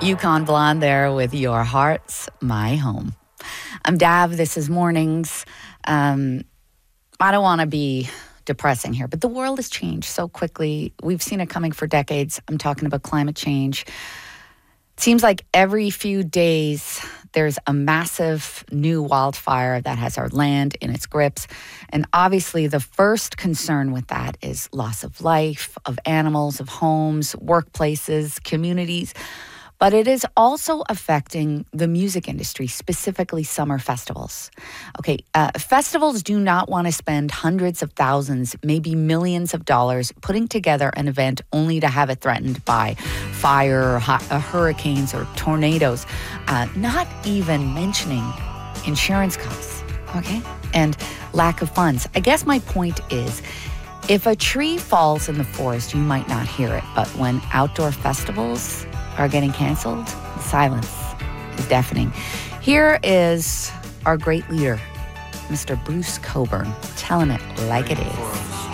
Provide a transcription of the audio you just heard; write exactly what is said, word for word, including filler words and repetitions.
Yukon Blonde there with Your Heart's My Home. I'm Dav. This is Mornings. Um, I don't want to be depressing here, but the world has changed so quickly. We've seen it coming for decades. I'm talking about climate change. It seems like every few days there's a massive new wildfire that has our land in its grips. And obviously the first concern with that is loss of life, of animals, of homes, workplaces, communities. But it is also affecting the music industry, specifically summer festivals. Okay, uh, festivals do not want to spend hundreds of thousands, maybe millions of dollars putting together an event only to have it threatened by fire, or hu- uh, hurricanes, or tornadoes, uh, not even mentioning insurance costs, okay, and lack of funds. I guess my point is, if a tree falls in the forest, you might not hear it, but when outdoor festivals are getting canceled, the silence is deafening. Here is our great leader, Mister Bruce Cockburn, telling it like it is.